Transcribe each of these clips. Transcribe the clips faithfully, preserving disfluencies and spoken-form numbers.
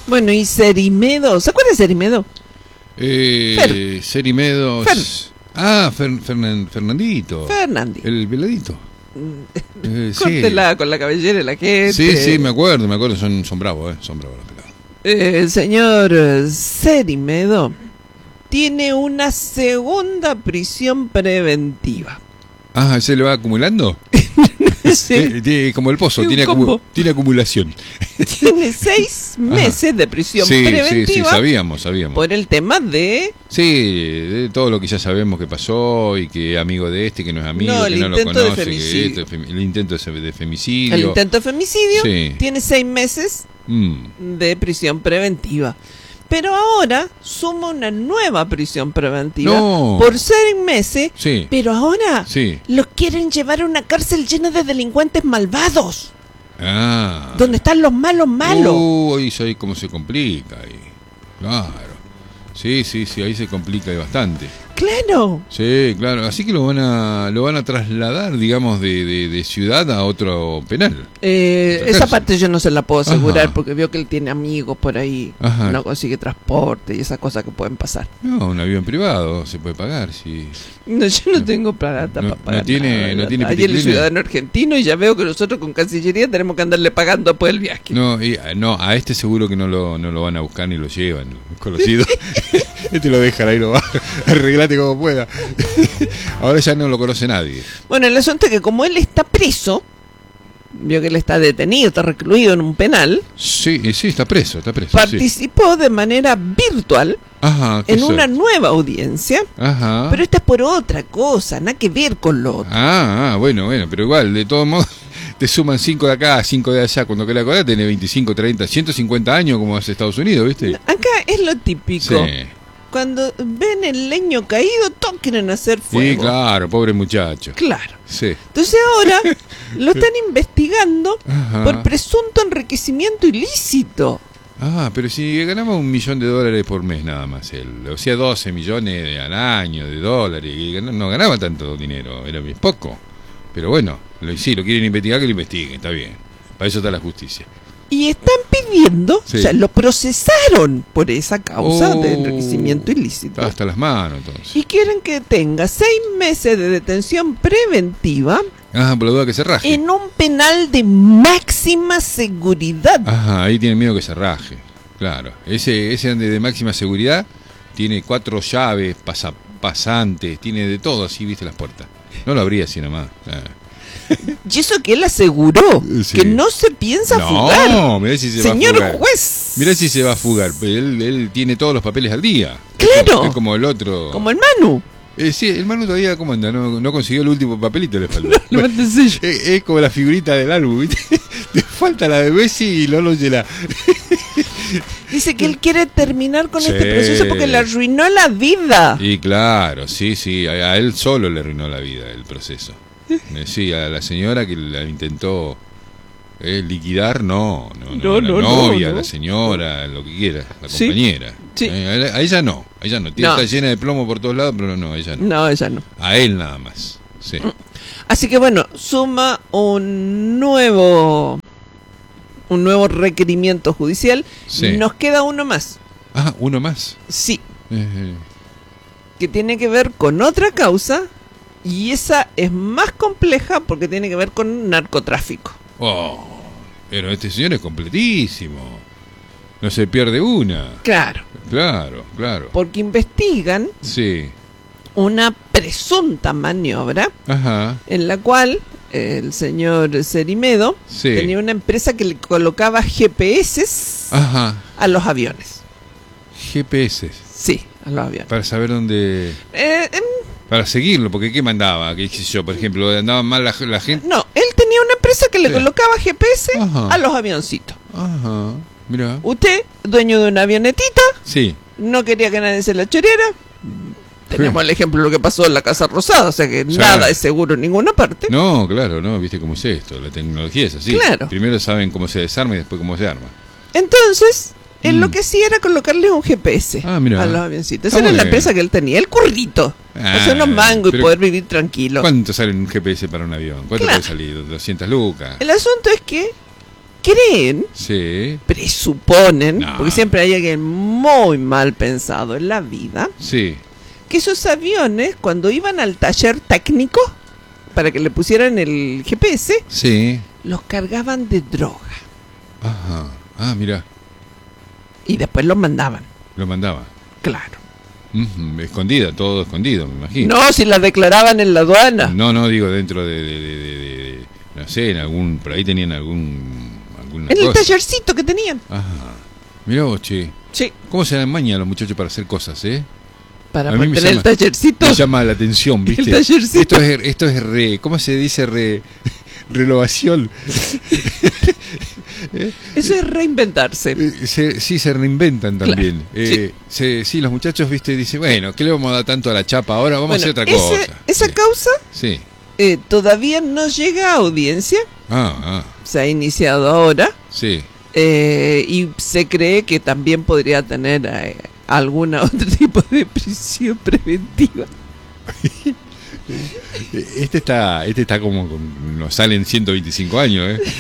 Bueno, y Cerimedo, ¿se acuerda de Cerimedo? Eh, Fer. Cerimedo. Fer. Ah, Fer, Fernan, Fernandito. Fernandi. El veladito. Eh, Córtela sí. con la cabellera de la gente. Sí, sí, me acuerdo, me acuerdo. Son, son bravos, ¿eh? Son bravos los pelados. Eh, el señor eh, Cerimedo tiene una segunda prisión preventiva. Ah, ¿se le va acumulando? Sí. Eh, tiene- como el pozo, Sí, un tiene, combo. acumu- tiene acumulación. Tiene seis meses de prisión Sí, sí, sí, preventiva sabíamos, sabíamos. por el tema de... Sí, de todo lo que ya sabemos que pasó y que amigo de este, que no es amigo, No, que el no lo intento de conoce, que femicidio. esto, fem- el intento de, fe- de femicidio. El intento de femicidio Sí. tiene seis meses Mm. de prisión preventiva. Pero ahora suma una nueva prisión preventiva No. por seis meses. Sí, Pero ahora sí. los quieren llevar a una cárcel llena de delincuentes malvados, Ah. donde están los malos malos. Uy, eso ahí cómo se complica ahí. Claro. Sí, sí, sí, ahí se complica bastante. Claro. Sí, claro. Así que lo van a lo van a trasladar, digamos, de, de, de ciudad a otro penal. Eh, Otra esa cárcel. parte yo no se la puedo asegurar Ajá. porque veo que él tiene amigos por ahí, Ajá. no consigue transporte y esas cosas que pueden pasar. No, un avión privado se puede pagar, sí. No, yo no tengo plata no- para pagar no tiene- nada, no ya tiene está. Ahí el piticlines. ciudadano argentino y ya veo que nosotros con Cancillería tenemos que andarle pagando después del viaje. No, y, no, a este seguro que no lo, no lo van a buscar ni lo llevan, conocido. Este lo dejan ahí, lo va, arreglate como pueda. Ahora ya no lo conoce nadie. Bueno, el asunto es que como él está preso, vio que él está detenido, está recluido en un penal, Sí, y sí, está preso, está preso. Sí. participó de manera virtual Ajá, qué en una suerte. nueva audiencia, Ajá. pero esta es por otra cosa, nada que ver con lo otro. Ah, ah, bueno, bueno, pero igual, de todos modos, te suman cinco de acá, cinco de allá. Cuando que la acordás, tenés veinticinco, treinta, ciento cincuenta años como hace Estados Unidos, ¿viste? Acá es lo típico. Sí. Cuando ven el leño caído, todos quieren hacer fuego. Sí, claro, pobre muchacho. Claro. Sí. Entonces ahora lo están investigando Ajá. por presunto enriquecimiento ilícito. Ah, pero si ganaba un millón de dólares por mes nada más él, o sea, doce millones de- al año de dólares, y gan- no ganaba tanto dinero, era bien poco. Pero bueno, lo, sí, lo quieren investigar, que lo investiguen, está bien. Para eso está la justicia. Y están pidiendo, Sí. o sea, lo procesaron por esa causa Oh, de enriquecimiento ilícito. Hasta las manos, entonces. Y quieren que tenga seis meses de detención preventiva Ah, por la duda que se raje. en un penal de máxima seguridad. Ajá, ahí tiene miedo que se raje. Claro. Ese ese de, de máxima seguridad tiene cuatro llaves, pasa, pasantes, tiene de todo así, viste, las puertas. No lo abría así nomás. Ah. Y eso que él aseguró, Sí. que no se piensa No, fugar. mirá si se Señor va a fugar. juez. Mirá si se va a fugar. Él, él tiene todos los papeles al día. Claro. Es como, es como el otro. Como el Manu. Eh, sí, el Manu todavía, ¿cómo anda? No, no consiguió el último papelito, le falta. Le falta el sello. es, es como la figurita del álbum, ¿viste? Le falta la de Messi y no lo llena. Dice que él quiere terminar con Sí. este proceso porque le arruinó la vida. Y claro, sí, sí, a, a él solo le arruinó la vida el proceso. Eh, Sí, a la señora que la intentó eh, liquidar, no, no, No, no, la no, novia, no, no. la señora, lo que quiera, la Sí, compañera. sí. Eh, a, ella- a ella no, a ella no, tiene, No. está llena de plomo por todos lados, pero no, a ella no. No, ella no. A él nada más, sí. Así que bueno, suma un nuevo un nuevo requerimiento judicial. Sí. Nos queda uno más. Ah, uno más. Sí, Eh, que tiene que ver con otra causa y esa es más compleja porque tiene que ver con narcotráfico. oh, pero este señor es completísimo. No se pierde una. Claro, Claro, claro. porque investigan Sí. una presunta maniobra Ajá. en la cual el señor Cerimedo Sí. tenía una empresa que le colocaba G P S Ajá. a los aviones. G P S. Sí, a los aviones. Para saber dónde. Eh, em, Para seguirlo, porque ¿qué mandaba? ¿Qué sé yo? Por ejemplo, andaba mal la, la gente. no, él tenía una empresa que le Sí. colocaba G P S Ajá. a los avioncitos. Ajá. Mira. Usted, dueño de una avionetita, Sí. no quería que nadie se la choreara. Tenemos el ejemplo de lo que pasó en la Casa Rosada, o sea que Sí. nada es seguro en ninguna parte. No, claro, no. ¿Viste cómo es esto? La tecnología es así. Claro. Primero saben cómo se desarma y después cómo se arma. Entonces, él Mm. lo que hacía era colocarle un G P S Ah, mira. a los avioncitos. Está Esa era muy la bien. empresa que él tenía, el currito. Ah, Hacer unos mangos y pero- poder vivir tranquilo. ¿Cuánto sale un G P S para un avión? ¿Cuánto Claro. puede salir? doscientas lucas. El asunto es que creen, Sí, presuponen, No. porque siempre hay alguien muy mal pensado en la vida, sí. que esos aviones, cuando iban al taller técnico, para que le pusieran el G P S, Sí. los cargaban de droga. Ajá. Ah, mira, Y después los mandaban, lo mandaba. claro. Ujú, escondida, todo escondido, me imagino. No, si las declaraban en la aduana. No, no, digo dentro de, de, de, de- de- no sé, en algún, por ahí tenían algún, alguna En el cosa. tallercito que tenían. Ajá. Mirá vos, che. Sí. ¿Cómo se dan maña los muchachos para hacer cosas, eh? Para A mí me tener el llama- tallercito. Me llama la atención, ¿viste? El tallercito. Esto es, esto es re, ¿cómo se dice? Re, renovación. Eso es reinventarse. Eh, se- sí, se reinventan también. Claro, Eh, se- sí, los muchachos, viste, dicen, bueno, ¿qué le vamos a dar tanto a la chapa ahora? Vamos Bueno, a hacer otra ese- cosa. esa Sí. causa Sí. eh, todavía no llega a audiencia. Ah, ah, Se ha iniciado ahora. sí. eh, y se cree que también podría tener eh, algún otro tipo de prisión preventiva. Este está, este está como, con- nos salen ciento veinticinco años, ¿eh?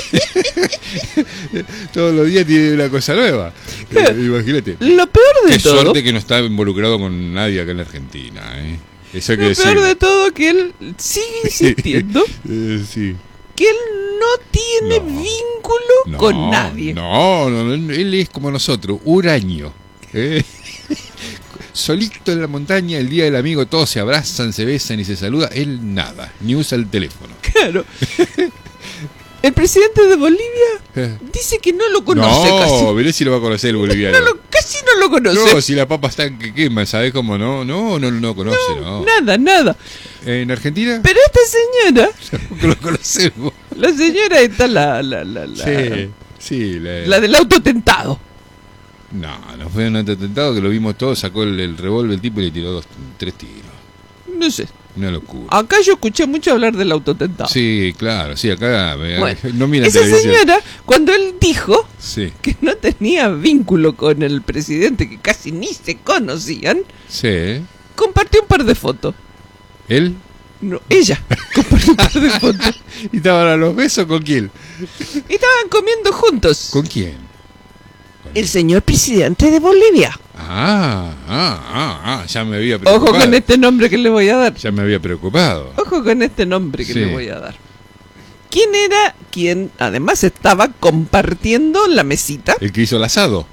Todos los días tiene una cosa nueva. Eh, imagínate. Lo peor de Qué todo, suerte que no está involucrado con nadie acá en la Argentina, ¿eh? Eso hay que lo decir. peor de todo que él sigue insistiendo Eh, sí. que él no tiene No. vínculo No, con nadie. No, no, no, él es como nosotros, huraño. ¿eh? Solito en la montaña, el día del amigo, todos se abrazan, se besan y se saludan. Él nada, ni usa el teléfono. Claro. El presidente de Bolivia Eh. dice que no lo conoce No, casi. veré si lo va a conocer el boliviano. No lo- casi no lo conoce. No, si la papa está que quema, ¿sabes cómo no? No, no, no conoce, no. Nada, nada. ¿En Argentina? Pero esta señora, Que lo conocemos. la señora está la, la, la, la, Sí, sí. La, la del auto tentado. No, no fue un atentado que lo vimos todos, sacó el, el revólver el tipo y le tiró dos, tres tiros. No sé. Una locura. Acá yo escuché mucho hablar del auto tentado. Sí, claro, sí, acá eh, Bueno, no mira esa televisión. señora, cuando él dijo Sí, que no tenía vínculo con el presidente, que casi ni se conocían, sí. compartió un par de fotos. ¿Él? No, ella compartió un par de fotos. ¿Y estaban a los besos con quién? Y estaban comiendo juntos. ¿Con quién? Con El señor presidente de Bolivia. Ah, ah, ah, ah, ya me había preocupado. Ojo con este nombre que le voy a dar. Ya me había preocupado. Ojo con este nombre que Sí. le voy a dar. ¿Quién era quien además estaba compartiendo la mesita? El que hizo el asado.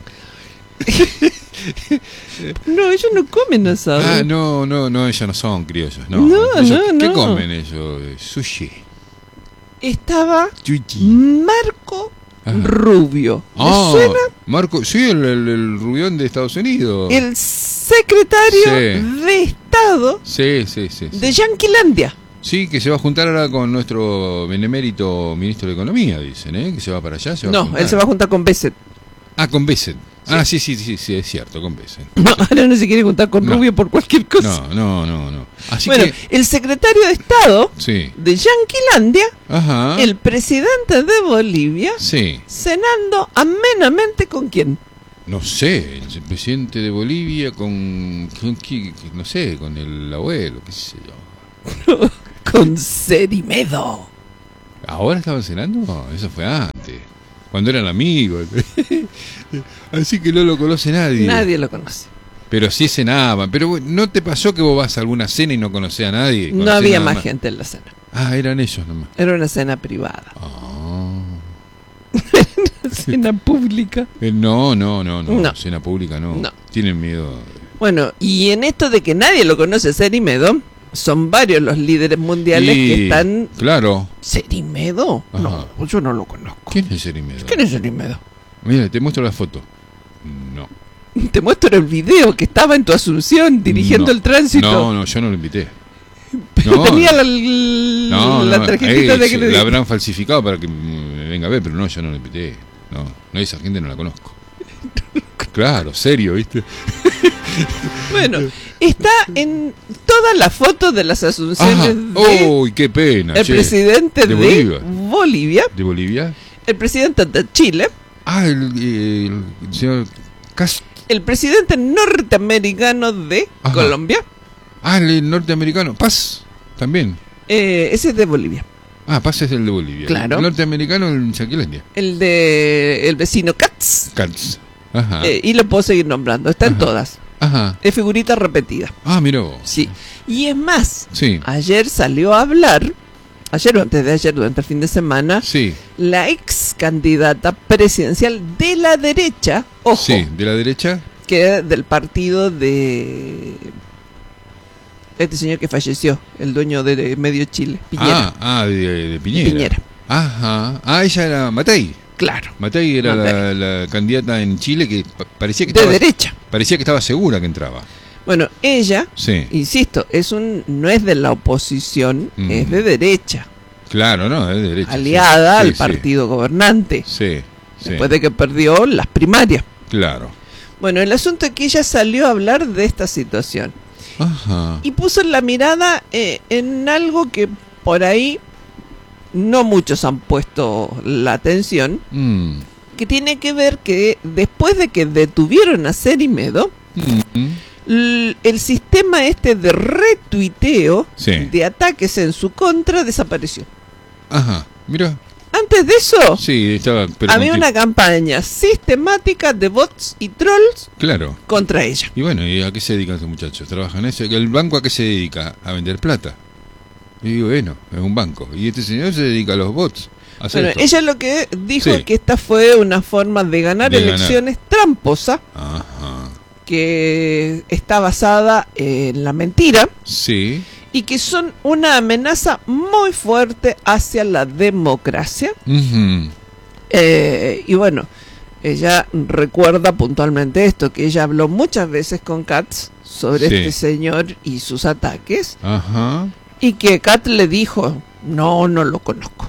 No, ellos no comen asado. Ah, no, no, no, ellos no son criollos. No, No, Ellos, no, ¿qué no. comen ellos? Eh, Sushi. Estaba Chuchi. Marco Ajá. Rubio. ¿Le Ah, suena? Marco, sí, el, el, el rubión de Estados Unidos. El secretario Sí. de Estado Sí, sí, sí. sí. de Yanquilandia. Sí, que se va a juntar ahora con nuestro benemérito ministro de Economía, dicen, ¿eh? Que se va para allá. Se va a No, juntar. él se va a juntar con Besset. Ah, con Bessent. Ah, sí, sí, sí, sí, es cierto, con Bessent. No, ahora no se quiere juntar con No. Rubio por cualquier cosa. No, no, no, no. Así bueno, que, el secretario de Estado sí. de Yanquilandia, Ajá. el presidente de Bolivia, Sí. cenando amenamente con quién. No sé, el presidente de Bolivia con, con qui- no sé, con el abuelo, qué sé yo. Con Cerimedo. ¿Ahora estaban cenando? No, eso fue antes. Cuando eran amigos. Así que no lo conoce nadie. Nadie lo conoce. Pero sí cenaban. Pero ¿no te pasó que vos vas a alguna cena y no conocés a nadie? No Conocés había nada más gente en la cena. Ah, eran ellos nomás. Era una cena privada. Ah. Una cena pública. Eh, no, no, no, no, No. Cena pública no. No. Tienen miedo. Bueno, y en esto de que nadie lo conoce a Cerimedo, son varios los líderes mundiales Y, que están... Claro. ¿Cerimedo? Ajá. No, yo no lo conozco. ¿Quién es el Cerimedo? ¿Quién es Cerimedo? Mira, te muestro la foto. No. Te muestro el video que estaba en tu Asunción dirigiendo No. el tránsito. No, no, yo no lo invité. Pero No, tenía la, No, la no, tarjetita eh, de se- crédito. la habrán falsificado para que me venga a ver, pero no, yo no lo invité. No, no, esa gente no la conozco. Claro, serio, ¿viste? Bueno, está en todas las fotos de las asunciones Ah, de ¡Uy, qué pena! el che. presidente ¿De de, Bolivia? Bolivia, ¿De Bolivia? el presidente de Chile, Ah, el, el, el señor Castro. el presidente norteamericano de Ajá. Colombia. Ah, el norteamericano. Paz, también. Eh, ese es de Bolivia. Ah, Paz es el de Bolivia. Claro. El norteamericano en Yaquilandia. El de el vecino Katz. Katz. Ajá. Eh, y lo puedo seguir nombrando, está en Ajá. todas. Ajá. Es figurita repetida. Ah, mirá vos. Sí. Y es más, Sí. ayer salió a hablar, ayer o antes de ayer, durante el fin de semana, Sí. la ex candidata presidencial de la derecha, ojo, Sí. ¿De la derecha? que es del partido de este señor que falleció, el dueño de Medio Chile, Piñera. Ah, ah de, de Piñera. Piñera. Ajá. Ah, ella era Matei. Claro. Matei era Matei. La, la candidata en Chile que pa- parecía que De estaba, derecha. parecía que estaba segura que entraba. Bueno, ella, Sí. insisto, es un no es de la oposición, Mm. es de derecha, Claro, no, es de derecha. aliada sí. al Sí, partido gobernante, Sí. Sí. después de que perdió las primarias. Claro. Bueno, el asunto es que ella salió a hablar de esta situación Ajá. y puso la mirada eh, en algo que por ahí no muchos han puesto la atención, Mm. que tiene que ver que después de que detuvieron a Cerimedo, Mm. l- el sistema este de retuiteo Sí. de ataques en su contra desapareció. Ajá. Mira. Antes de eso, Sí, estaba. Pero había con una tiempo. campaña sistemática de bots y trolls Claro. contra ella. Y bueno, ¿y a qué se dedican esos muchachos? ¿Trabajan en eso? ¿El banco a qué se dedica? A vender plata. Y digo, bueno, es un banco. Y este señor se dedica a los bots. A hacer Bueno, esto. ella lo que dijo Sí. es que esta fue una forma de ganar De ganar. elecciones tramposa, Ajá. que está basada en la mentira Sí. y que son una amenaza muy fuerte hacia la democracia. Ujú. Eh, y bueno, ella recuerda puntualmente esto, que ella habló muchas veces con Katz sobre Sí. este señor y sus ataques, Ajá. y que Katz le dijo, no, no lo conozco.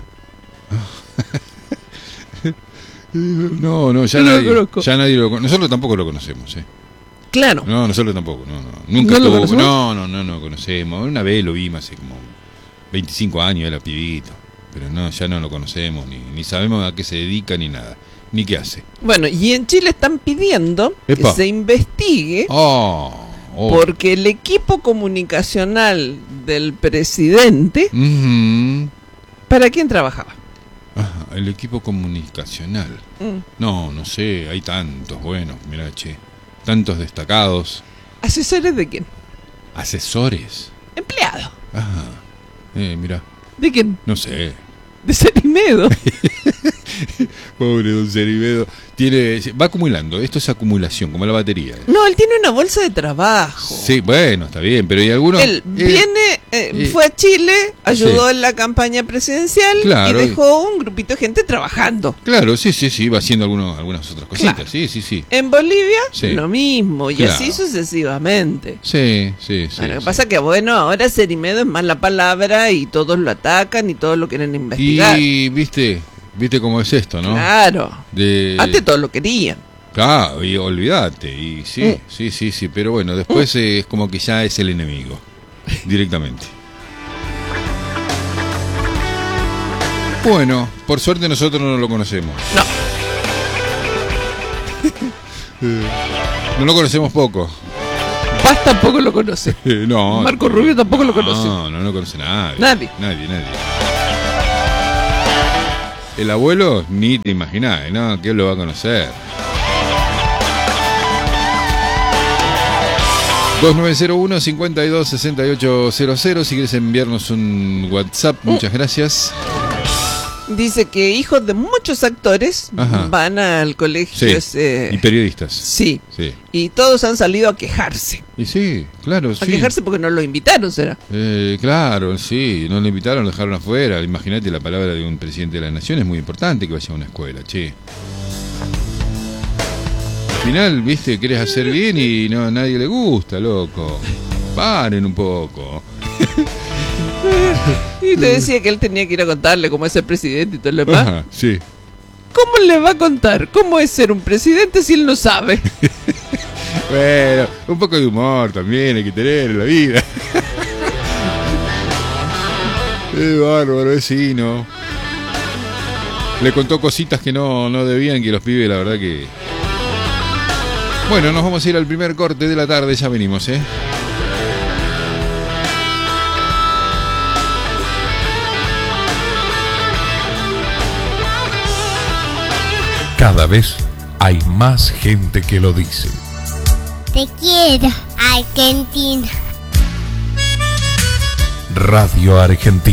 No, no, ya No lo nadie, conozco. ya nadie lo conoce. Nosotros tampoco lo conocemos, ¿eh? Claro, No, nosotros tampoco, no, no. Nunca ¿No lo estuvo. conocemos? No, no, no, no conocemos. Una vez lo vimos hace como veinticinco años, era pibito. Pero no, ya no lo conocemos, ni, ni sabemos a qué se dedica, ni nada. Ni qué hace. bueno, y en Chile están pidiendo Epa. que se investigue Oh, oh. porque el equipo comunicacional del presidente, Ujú. ¿para quién trabajaba? Ajá, el equipo comunicacional. Mm. No, no sé, hay tantos, bueno, mira, che. Tantos destacados. ¿Asesores de quién? Asesores. Empleado. Ajá. Eh, mira, ¿De quién? no sé. De Cerimedo. Pobre don Cerimedo. Tiene, va acumulando. Esto es acumulación, como la batería. No, él tiene una bolsa de trabajo. Sí, bueno, está bien, pero hay algunos. Él eh, viene, eh, eh, fue a Chile, ayudó sí. en la campaña presidencial Claro. y dejó un grupito de gente trabajando. Claro, sí, sí, sí, va haciendo algunos, algunas otras cositas. Claro. Sí, sí, sí. En Bolivia, Sí. lo mismo, y Claro. así sucesivamente. Sí, sí, sí. Bueno, lo que sí. pasa que, bueno, ahora Cerimedo es más la palabra y todos lo atacan y todos lo quieren investigar. Y viste, viste cómo es esto, ¿no? Claro. De, Antes todos lo querían. Claro, y olvídate. Y sí, Mm. sí, sí, sí. Pero bueno, después eh, es como que ya es el enemigo. Directamente. Bueno, por suerte nosotros no lo conocemos. No. No lo conocemos poco. Paz tampoco lo conoce. Eh, no. Marco Rubio tampoco lo conoce. No, no lo conoce nadie. Nadie. Nadie, nadie. El abuelo, ni te imaginás, ¿no? ¿Quién lo va a conocer? dos nueve cero uno, cinco dos seis ocho cero cero. Si quieres enviarnos un WhatsApp, muchas gracias. Dice que hijos de muchos actores Ajá. van al colegio Sí. ese... Y periodistas. Sí. Sí. Y todos han salido a quejarse. Y sí, claro, A sí. quejarse porque no lo invitaron, ¿será? Eh, claro, sí, no lo invitaron, lo dejaron afuera. Imagínate, la palabra de un presidente de la nación es muy importante que vaya a una escuela, che. Al final, viste, querés hacer bien y no a nadie le gusta, loco. Paren un poco. Y le decía que él tenía que ir a contarle cómo es ser presidente y todo lo demás. Ajá, sí. ¿Cómo le va a contar cómo es ser un presidente si él no sabe? Bueno, un poco de humor también hay que tener en la vida. Qué bárbaro, vecino. Le contó cositas que no, no debían, que los pibes, la verdad que... Bueno, nos vamos a ir al primer corte de la tarde, ya venimos, ¿eh? Cada vez hay más gente que lo dice. Te quiero, Argentina. Radio Argentina.